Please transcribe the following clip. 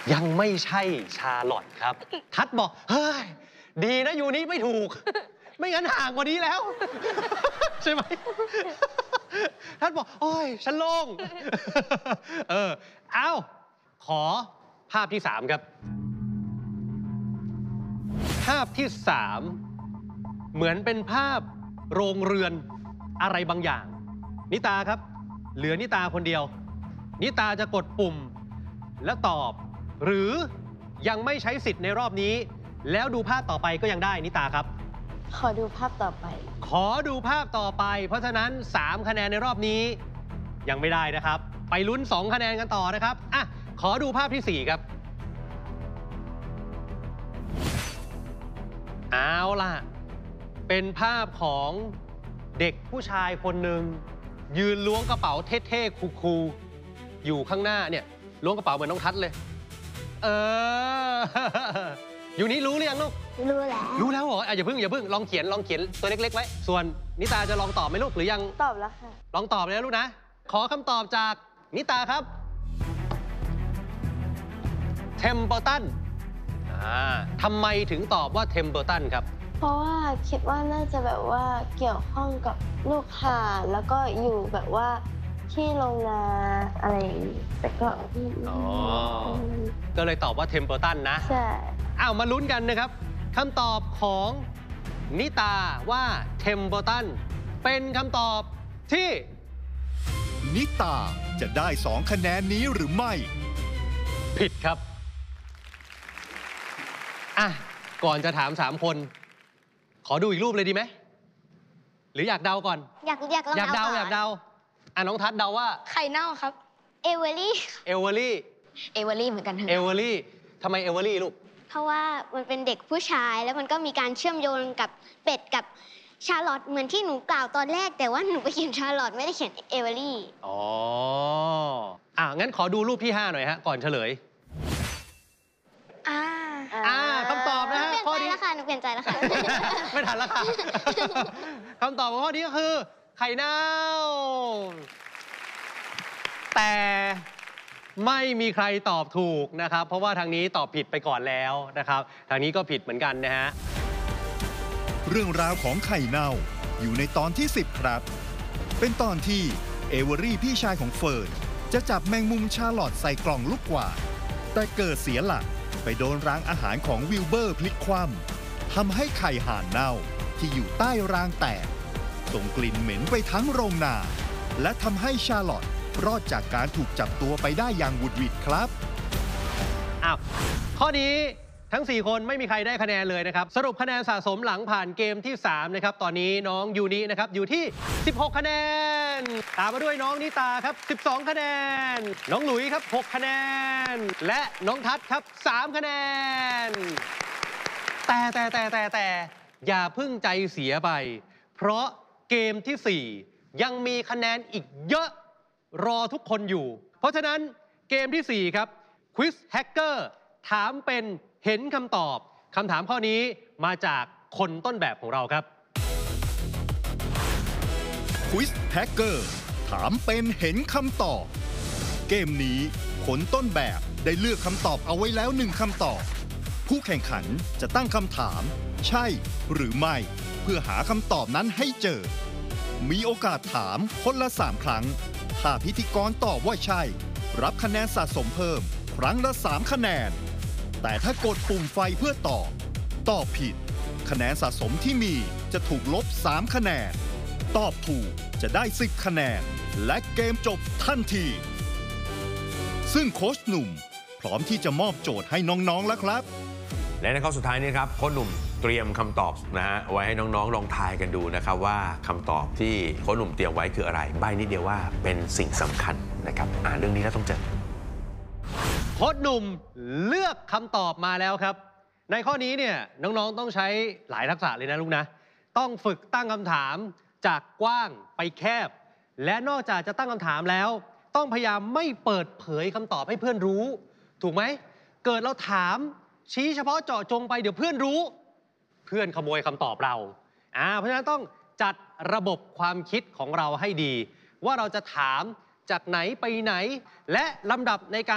ยังไม่ใช่ชาลอตครับทัดบอกเฮ้ยดีนะยูนี้ไม่ถูกไม่งั้นห่างกว่านี้แล้วใช่ไหมทัดบอกโอ้ยฉันโล่งเอาขอภาพที่3ครับภาพที่3เหมือนเป็นภาพโรงเรือนอะไรบางอย่างนิตาครับเหลือนิตาคนเดียวนิตาจะกดปุ่มแล้วตอบหรือยังไม่ใช้สิทธิ์ในรอบนี้แล้วดูภาพต่อไปก็ยังได้นิตาครับขอดูภาพต่อไปขอดูภาพต่อไปเพราะฉะนั้น3คะแนนในรอบนี้ยังไม่ได้นะครับไปลุ้น2คะแนนกันต่อนะครับอ่ะขอดูภาพที่4ครับเอาล่ะเป็นภาพของเด็กผู้ชายคนหนึ่งยืนล้วงกระเป๋าเท่ๆคูลๆอยู่ข้างหน้าเนี่ยล้วงกระเป๋าเหมือนน้องทัศน์เลยอยู่นี้รู้หรือยังลูกรู้แล้วเหรออย่าเพิ่งลองเขียนตัวเล็กๆไว้ส่วนนิตาจะลองตอบไหมลูกหรือยังตอบแล้วค่ะลองตอบเลยนะลูกนะขอคำตอบจากนิตาครับเทมเปอร์ตันทำไมถึงตอบว่าเทมเปอร์ตันครับเพราะว่าคิดว่าน่าจะแบบว่าเกี่ยวข้องกับลูกห่านแล้วก็อยู่แบบว่าที่โรงนาอะไรแต่ก็ก็เลยตอบว่าเทมเปอร์ตันนะใช่มาลุ้นกันนะครับคำตอบของนิตาว่าเทมเปอร์ตันเป็นคำตอบที่นิตาจะได้2คะแนนนี้หรือไม่ผิดครับก่อนจะถาม3คนขอดูอีกรูปเลยดีไหมหรืออยากเดาก่อนอยากเดาน้องทัศน์เดาว่าไข่เน่าครับเอเวอรี่เหมือนกันเอเวอรี่ทำไมเอเวอรี่ลูกเพราะว่ามันเป็นเด็กผู้ชายแล้วมันก็มีการเชื่อมโยงกับเป็ดกับชาร์ลอตเหมือนที่หนูกล่าวตอนแรกแต่ว่าหนูไปเขียนชาร์ลอตไม่ได้เขียนเอเวอรี่งั้นขอดูรูปที่5หน่อยฮะก่อนเฉลยคำตอบนะฮะข้อนี้หนูเปลี่ยนใจแล้วค่ะไม่ทันแล้วค่ะคำตอบของข้อนี้ก็คือไข่เน่าแต่ไม่มีใครตอบถูกนะครับเพราะว่าทางนี้ตอบผิดไปก่อนแล้วนะครับทางนี้ก็ผิดเหมือนกันนะฮะเรื่องราวของไข่เน่าอยู่ในตอนที่10ครับเป็นตอนที่เอเวอรี่พี่ชายของเฟิร์นจะจับแมงมุมชาร์ลอตใส่กล่องลูกกวาดแต่เกิดเสียหลักไปโดนรางอาหารของวิลเบอร์พลิกคว่ำทำให้ไข่ห่านเน่าที่อยู่ใต้รางแตกส่งกลิ่นเหม็นไปทั้งโรงนาและทำให้ชาร์ลอตรอดจากการถูกจับตัวไปได้อย่างวุดวิดครับข้อนี้ทั้ง4คนไม่มีใครได้คะแนนเลยนะครับสรุปคะแนนสะสมหลังผ่านเกมที่3นะครับตอนนี้น้องยูนินะครับอยู่ที่16คะแนนตามมาด้วยน้องนิตาครับ12คะแนนน้องหลุยครับ6คะแนนและน้องทัศน์ครับ3คะแนนแต่อย่าเพิ่งใจเสียไปเพราะเกมที่4ยังมีคะแนนอีกเยอะรอทุกคนอยู่เพราะฉะนั้นเกมที่4ครับควิซแฮกเกอร์ถามเป็นเห็นคำตอบคำถามข้อนี้มาจากคนต้นแบบของเราครับควิซแฮกเกอร์ถามเป็นเห็นคำตอบเกมนี้คนต้นแบบได้เลือกคำตอบเอาไว้แล้ว1คำตอบผู้แข่งขันจะตั้งคำถามใช่หรือไม่เพื่อหาคำตอบนั้นให้เจอมีโอกาสถามคนละ3ครั้งถ้าพิธีกรตอบว่าใช่รับคะแนนสะสมเพิ่มครั้งละ3คะแนนแต่ถ้ากดปุ่มไฟเพื่อตอบผิดคะแนนสะสมที่มีจะถูกลบ3คะแนนตอบถูกจะได้10คะแนนและเกมจบทันทีซึ่งโค้ชหนุ่มพร้อมที่จะมอบโจทย์ให้น้องๆแล้วครับและในข้อสุดท้ายนี้ครับโค้ชหนุ่มเตรียมคำตอบนะฮะไว้ให้น้องๆลองทายกันดูนะครับว่าคำตอบที่โค้ชหนุ่มเตรียมไว้คืออะไรใบ้นิดเดียวว่าเป็นสิ่งสำคัญนะครับเรื่องนี้แล้วต้องเจอโค้ชหนุ่มเลือกคำตอบมาแล้วครับในข้อนี้เนี่ยน้องๆต้องใช้หลายทักษะเลยนะลูกนะต้องฝึกตั้งคำถามจากกว้างไปแคบและนอกจากจะตั้งคำถามแล้วต้องพยายามไม่เปิดเผยคำตอบให้เพื่อนรู้ถูกไหมเกิดเราถามชี้เฉพาะเจาะจงไปเดี๋ยวเพื่อนรู้เพื่อนขโมยคำตอบเราเพราะฉะนั้นต้องจัดระบบความคิดของเราให้ดีว่าเราจะถามจากไหนไปไหนและลำดับในการ